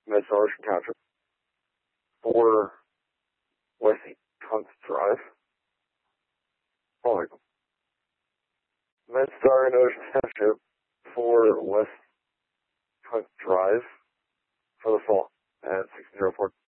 MedStar Ocean Township, 4 West Hunt Drive. Alaikum. MedStar in Ocean Township, 4 West Hunt Drive, for the fall at 1604.